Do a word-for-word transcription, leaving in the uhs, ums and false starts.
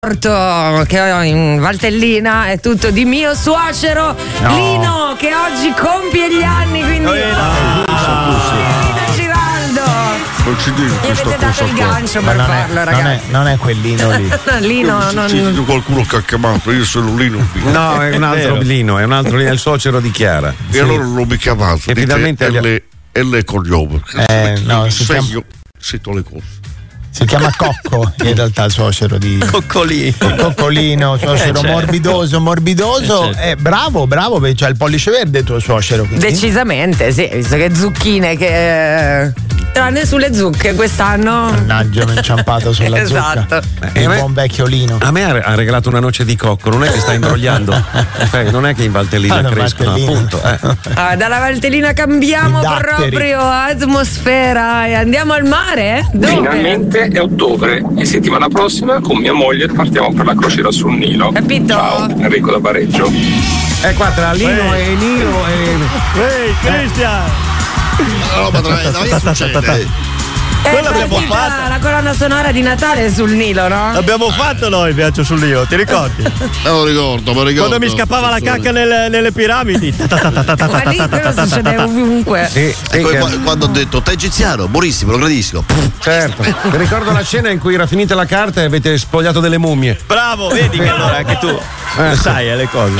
che ho in Valtellina è tutto di mio suocero no. Lino, che oggi compie gli anni, quindi oh, ah, Lino Giraldo. Non ci dico mi avete dato il gancio per non farlo, è, ragazzi. Non è, non è quel Lino lì. Lino non c'è qualcuno che ha chiamato, io sono Lino. No, è un altro Lino, è un altro Lino, è il suocero di Chiara. E sì. allora non mi chiamato. E finalmente L, L cognome. Eh, no, si chiama... chiama... Sento le cose. Si chiama Cocco, in realtà il suocero di Coccolino. Coccolino, suocero eh, morbidoso, morbidoso. Eh, eh, bravo, bravo, perché c'ha il pollice verde il tuo suocero. Quindi. Decisamente, sì, visto che zucchine che. Tranne sulle zucche quest'anno. Mannaggia, mi ho inciampato sulla esatto. zucca. Il me, buon vecchio Lino. A me ha regalato una noce di cocco, non è che sta imbrogliando. Cioè, non è che in Valtellina ah, crescono, Valtellina. appunto. Eh. Ah, dalla Valtellina cambiamo proprio atmosfera e andiamo al mare? Dove? Finalmente è ottobre e settimana prossima con mia moglie partiamo per la crociera sul Nilo. Capito? Ciao, Enrico da Bareggio. Eh, qua tra Lino e Nilo e. Ehi, Cristian! No, ma che succede? Eh, l'abbiamo fatta la colonna sonora di Natale sul Nilo, no? L'abbiamo fatto noi il viaggio sul Nilo, ti ricordi? Me lo ricordo, me lo ricordo. Quando mi scappava la cacca nelle, nelle piramidi. Ma lì quello succede ovunque. Sì, sì, ecco, che... quando ho detto te egiziano, buonissimo, lo gradisco. Certo. Mi ricordo la scena in cui era finita la carta e avete spogliato delle mummie. Bravo, vedi che allora anche tu eh. sai le cose.